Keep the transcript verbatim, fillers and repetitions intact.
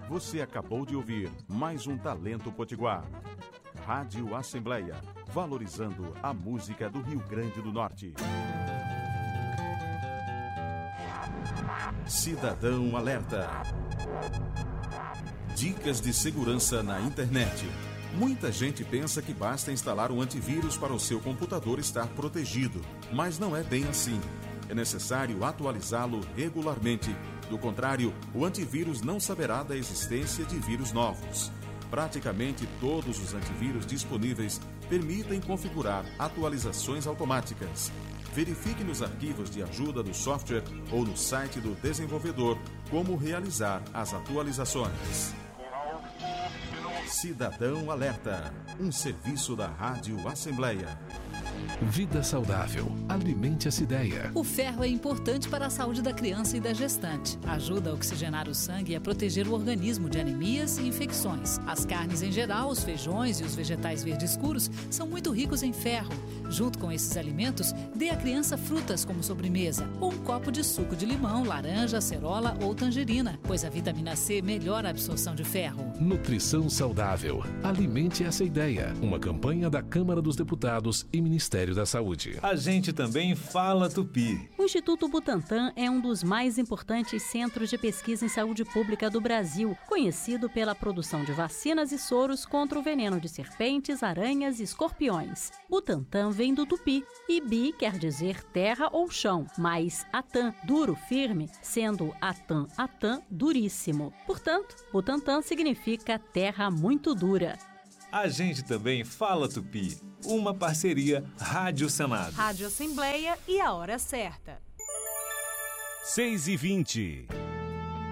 Você acabou de ouvir mais um Talento Potiguar. Rádio Assembleia, valorizando a música do Rio Grande do Norte. Cidadão Alerta. Dicas de segurança na internet. Muita gente pensa que basta instalar um antivírus para o seu computador estar protegido, mas não é bem assim. É necessário atualizá-lo regularmente. Do contrário, o antivírus não saberá da existência de vírus novos. Praticamente todos os antivírus disponíveis permitem configurar atualizações automáticas. Verifique nos arquivos de ajuda do software ou no site do desenvolvedor como realizar as atualizações. Cidadão Alerta, um serviço da Rádio Assembleia. Vida saudável. Alimente essa ideia. O ferro é importante para a saúde da criança e da gestante. Ajuda a oxigenar o sangue e a proteger o organismo de anemias e infecções. As carnes em geral, os feijões e os vegetais verdes escuros são muito ricos em ferro. Junto com esses alimentos, dê à criança frutas como sobremesa ou um copo de suco de limão, laranja, acerola ou tangerina, pois a vitamina C melhora a absorção de ferro. Nutrição saudável. Alimente essa ideia. Uma campanha da Câmara dos Deputados e Ministério da Saúde. A gente também fala tupi. O Instituto Butantan é um dos mais importantes centros de pesquisa em saúde pública do Brasil, conhecido pela produção de vacinas e soros contra o veneno de serpentes, aranhas e escorpiões. Butantan vem do tupi, e bi quer dizer terra ou chão, mais atan, duro, firme, sendo atan, atan, duríssimo. Portanto, Butantan significa terra muito dura. A gente também fala tupi. Uma parceria Rádio Senado. Rádio Assembleia e a hora certa. seis e vinte.